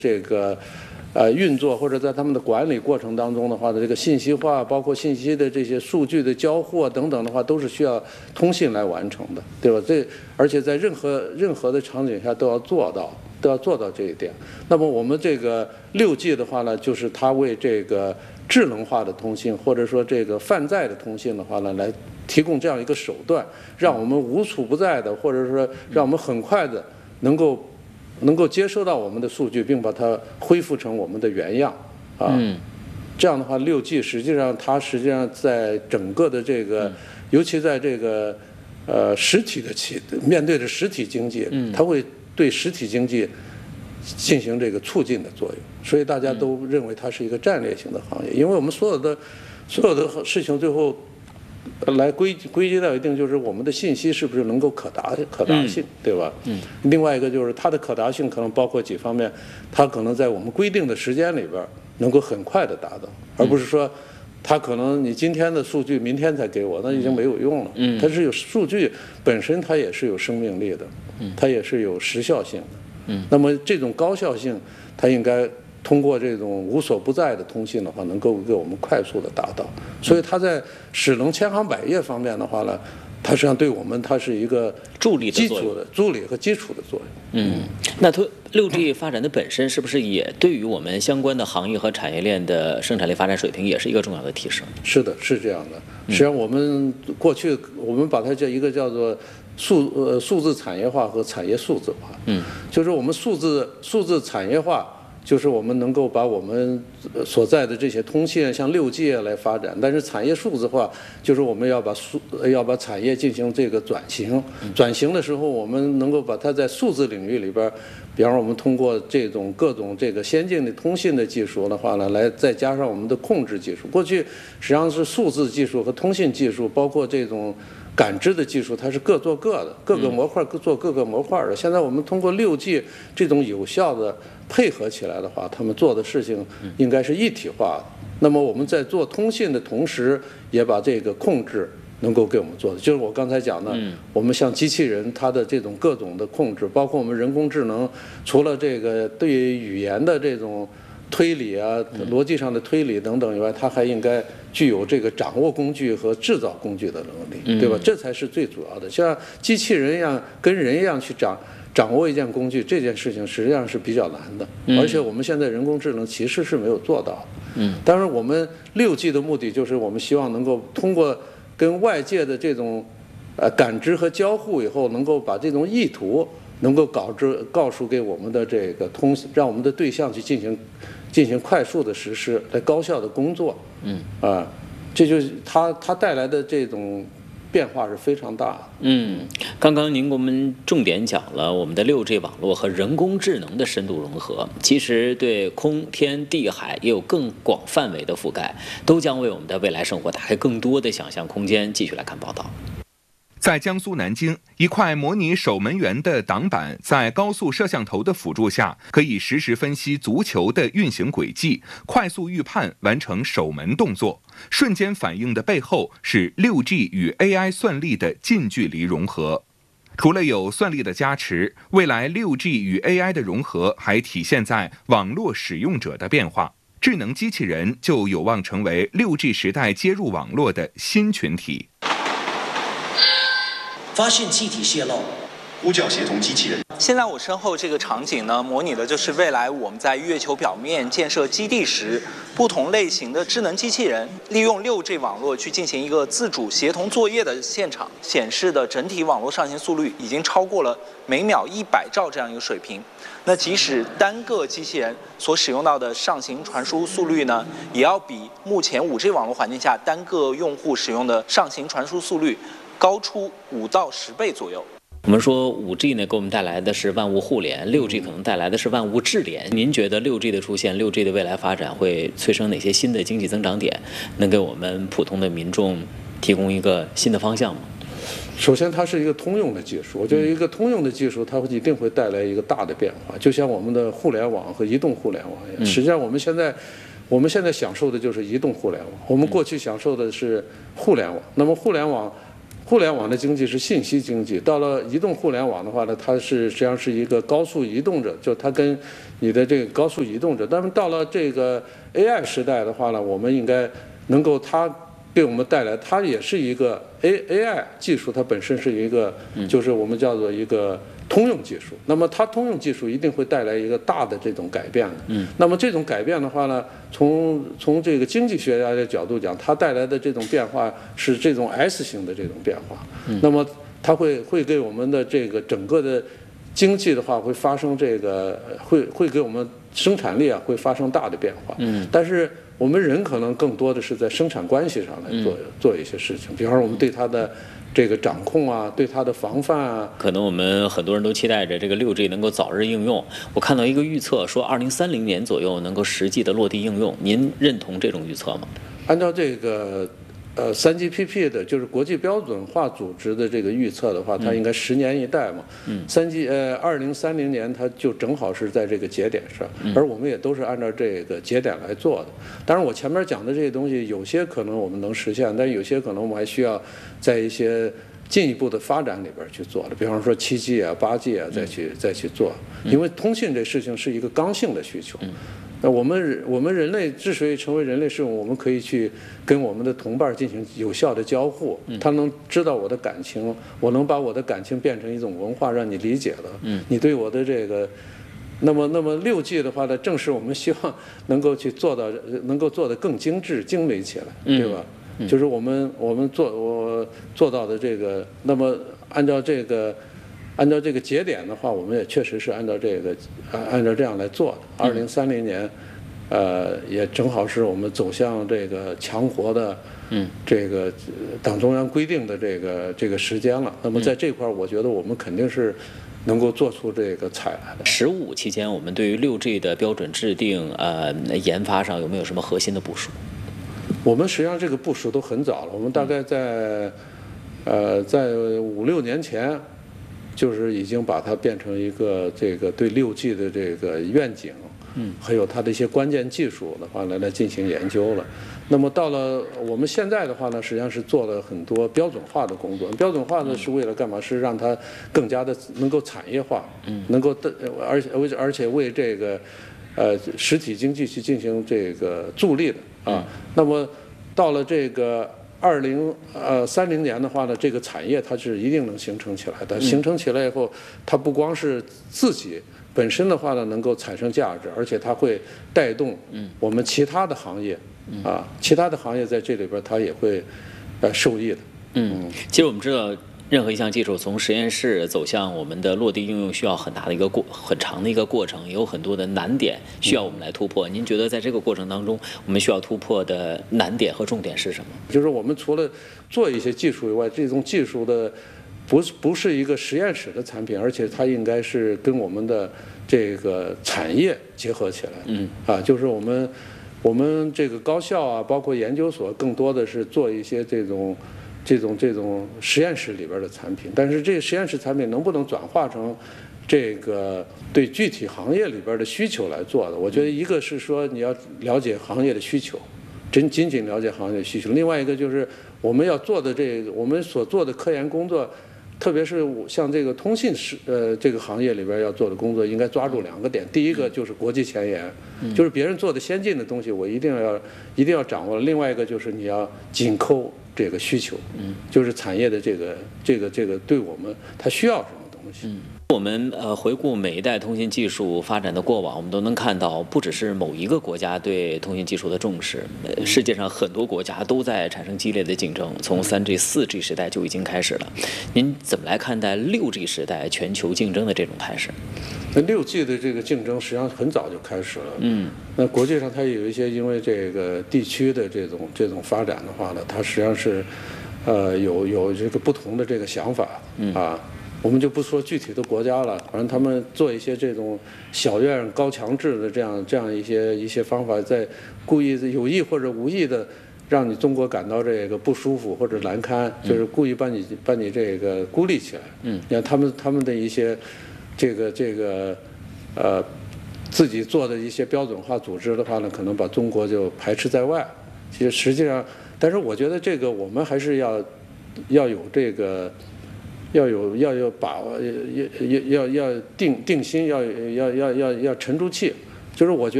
这个运作或者在他们的管理过程当中的话的这个信息化，包括信息的这些数据的交互等等的话，都是需要通信来完成的，对吧？而且在任何的场景下都要做到这一点。那么我们这个6G 的话呢，就是它为这个智能化的通信或者说这个泛在的通信的话呢，来提供这样一个手段，让我们无处不在的，或者说让我们很快的能够接收到我们的数据，并把它恢复成我们的原样啊。这样的话，6G 实际上在整个的这个，尤其在这个实体的面对着实体经济，它会对实体经济进行这个促进的作用，所以大家都认为它是一个战略性的行业。因为我们所有的事情最后来归结到一定，就是我们的信息是不是能够可达性，对吧？另外一个就是它的可达性可能包括几方面，它可能在我们规定的时间里边能够很快的达到，而不是说它可能你今天的数据明天才给我，那已经没有用了。它是有数据本身，它也是有生命力的，它也是有时效性的。那么这种高效性，它应该通过这种无所不在的通信的话，能够给我们快速的达到。所以它在使能千行百业方面的话呢，它实际上对我们它是一个助力基础的助力和基础的作用。 那6G 发展的本身是不是也对于我们相关的行业和产业链的生产力发展水平也是一个重要的提升？是的， 是这样的。实际上我们过去我们把它叫一个叫做数字产业化和产业数字化。就是我们数字产业化，就是我们能够把我们所在的这些通信像6G 来发展，但是产业数字化就是我们要把产业进行这个转型。转型的时候，我们能够把它在数字领域里边，比方说我们通过这种各种这个先进的通信的技术的话呢，来再加上我们的控制技术。过去实际上是数字技术和通信技术，包括这种感知的技术，它是各做各的，各个模块做各个模块的。现在我们通过6G 这种有效的配合起来的话，他们做的事情应该是一体化的。那么我们在做通信的同时，也把这个控制能够给我们做的，就是我刚才讲的，我们像机器人它的这种各种的控制，包括我们人工智能，除了这个对于语言的这种推理啊、逻辑上的推理等等以外，它还应该具有这个掌握工具和制造工具的能力，对吧？这才是最主要的。像机器人一样，跟人一样去掌握一件工具，这件事情实际上是比较难的。而且我们现在人工智能其实是没有做到。当然，我们6G 的目的就是我们希望能够通过跟外界的这种感知和交互以后，能够把这种意图能够告诉给我们的这个让我们的对象去进行快速的实施，来高效的工作。这就是它带来的这种变化是非常大的。 刚刚您给我们重点讲了我们的6G 网络和人工智能的深度融合，其实对空天地海也有更广范围的覆盖，都将为我们的未来生活打开更多的想象空间。继续来看报道。 在江苏南京，一块模拟守门员的挡板，在高速摄像头的辅助下，可以实时分析足球的运行轨迹，快速预判，完成守门动作。瞬间反应的背后是6G 与 AI 算力的近距离融合。除了有算力的加持，未来6G 与 AI 的融合还体现在网络使用者的变化。智能机器人就有望成为6G 时代接入网络的新群体。 发现气体泄漏， 呼叫协同机器人。 现在我身后这个场景呢，模拟的就是未来我们在月球表面建设基地时，不同类型的智能机器人利用6G 网络去进行一个自主协同作业的现场，显示的整体网络上行速率已经超过了每秒100兆这样一个水平。那即使单个机器人所使用到的上行传输速率呢，也要比目前5G 网络环境下单个用户使用的上行传输速率高出5到10倍左右。 我们说5G 呢，给我们带来的是万物互联，6G 可能带来的是万物智联。您觉得6G 的出现，6G 的未来发展会催生哪些新的经济增长点，能给我们普通的民众提供一个新的方向吗？ 首先，它是一个通用的技术，我觉得一个通用的技术，它一定会带来一个大的变化，就像我们的互联网和移动互联网一样。实际上，我们现在享受的就是移动互联网，我们过去享受的是互联网。那么互联网互联网的经济是信息经济，到了移动互联网的话呢，它是实际上是一个高速移动者，就它跟你的这个高速移动者。但是到了这个 AI 时代的话呢，我们应该能够它给我们带来，它也是一个 AI 技术，它本身是一个就是我们叫做一个通用技术。那么它通用技术一定会带来一个大的这种改变的。那么这种改变的话呢，从这个经济学家的角度讲，它带来的这种变化是这种 S 型的这种变化。那么它会给我们的这个整个的经济的话会发生这个会给我们生产力啊会发生大的变化。但是我们人可能更多的是在生产关系上来做一些事情，比方说我们对它的这个掌控啊，对它的防范啊。 可能我们很多人都期待着这个6G 能够早日应用。我看到一个预测说2030年左右能够实际的落地应用，您认同这种预测吗？ 按照这个3GPP 的就是国际标准化组织的这个预测的话，它应该10年一代嘛。2030年它就正好是在这个节点上，而我们也都是按照这个节点来做的。当然，我前面讲的这些东西，有些可能我们能实现，但有些可能我们还需要在一些进一步的发展里边去做的，比方说7G 啊、8G 啊，再去做。因为通信这事情是一个刚性的需求。那我们人类之所以成为人类，是我们可以去跟我们的同伴进行有效的交互，他能知道我的感情，我能把我的感情变成一种文化，让你理解了。你对我的这个，那么6G 的话呢，正是我们希望能够去做到，能够做得更精致、精美起来，对吧？就是我们做到的这个，那么按照这个节点的话，我们也确实是按照这样来做的。2030年，也正好是我们走向这个强国的，这个党中央规定的这个时间了。那么在这块儿，我觉得我们肯定是能够做出这个彩来的。 15期间，我们对于6G 的标准制定、研发上有没有什么核心的部署？ 我们实际上这个部署都很早了，我们大概在5-6年前。就是已经把它变成一个这个对6G 的这个愿景，还有它的一些关键技术的话来进行研究了。那么到了我们现在的话呢，实际上是做了很多标准化的工作。标准化呢是为了干嘛？是让它更加的能够产业化，能够而且为这个实体经济去进行这个助力的啊。那么到了这个2030年的话呢，这个产业它是一定能形成起来的。形成起来以后，它不光是自己本身的话呢能够产生价值，而且它会带动我们其他的行业啊，其他的行业在这里边它也会受益的。 其实我们知道，任何一项技术从实验室走向我们的落地应用，需要很长的一个过程，也有很多的难点需要我们来突破。您觉得在这个过程当中，我们需要突破的难点和重点是什么？ 就是我们除了做一些技术以外，这种技术的不是一个实验室的产品，而且它应该是跟我们的这个产业结合起来。就是我们这个高校啊，包括研究所，更多的是做一些这种实验室里边的产品，但是这个实验室产品能不能转化成这个对具体行业里边的需求来做的？我觉得一个是说你要了解行业的需求，仅仅了解行业的需求；另外一个就是我们要做的我们所做的科研工作，特别是像这个通信这个行业里边要做的工作，应该抓住2个点。第一个就是国际前沿，就是别人做的先进的东西，我一定要掌握了；另外一个就是你要紧扣这个需求，就是产业的这个对我们它需要什么东西。 我们回顾每一代通信技术发展的过往，我们都能看到，不只是某一个国家对通信技术的重视，世界上很多国家都在产生激烈的竞争。从3G、4G 时代就已经开始了。您怎么来看待6G 时代全球竞争的这种态势？ 那6G 的这个竞争实际上很早就开始了。那国际上它也有一些因为这个地区的这种发展的话呢，它实际上是有这个不同的这个想法啊。我们就不说具体的国家了，反正他们做一些这种小院高墙制的这样一些方法，在故意有意或者无意的让你中国感到这个不舒服或者难堪，就是故意把你这个孤立起来。你看他们的一些这个自己做的一些标准化组织的话呢，可能把中国就排斥在外。其实实际上，但是我觉得这个我们还是要要有这个。要把握，要定心，要沉住气，就是我觉得。